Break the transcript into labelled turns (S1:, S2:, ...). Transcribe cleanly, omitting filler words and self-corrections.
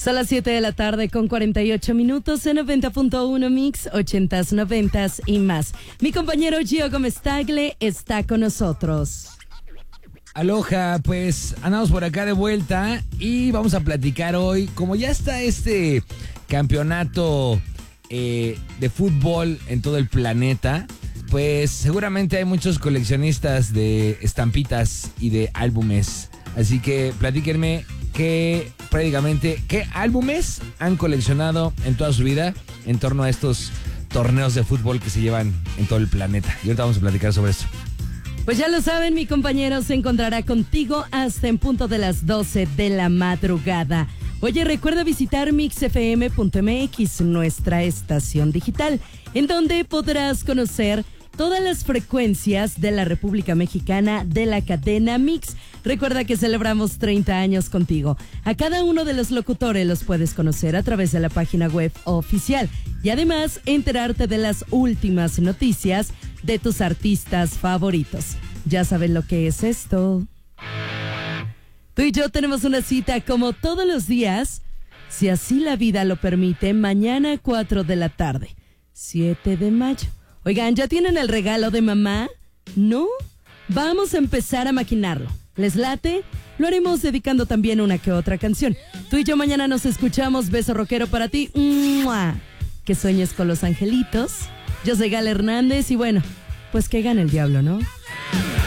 S1: Son las 7 de la tarde con 48 minutos en 90.1 Mix, 80s, 90s y más. Mi compañero Gio Gómez Tagle está con nosotros.
S2: Aloha, pues andamos por acá de vuelta y vamos a platicar hoy, como ya está este campeonato de fútbol en todo el planeta, pues seguramente hay muchos coleccionistas de estampitas y de álbumes. Así que platíquenme qué álbumes han coleccionado en toda su vida en torno a estos torneos de fútbol que se llevan en todo el planeta. Y ahorita vamos a platicar sobre eso.
S1: Pues ya lo saben, mi compañero se encontrará contigo hasta en punto de las 12 de la madrugada. Oye, recuerda visitar mixfm.mx, nuestra estación digital, en donde podrás conocer todas las frecuencias de la República Mexicana de la cadena Mix. Recuerda que celebramos 30 años contigo. A cada uno de los locutores los puedes conocer a través de la página web oficial y además enterarte de las últimas noticias de tus artistas favoritos. Ya saben lo que es esto. Tú y yo tenemos una cita como todos los días, si así la vida lo permite, mañana 4 de la tarde, 7 de mayo. Oigan, ¿ya tienen el regalo de mamá? ¿No? Vamos a empezar a maquinarlo. ¿Les late? Lo haremos dedicando también una que otra canción. Tú y yo mañana nos escuchamos. Beso rockero para ti. ¡Mua! Que sueñes con los angelitos. Yo soy Gal Hernández y bueno, pues que gane el diablo, ¿no?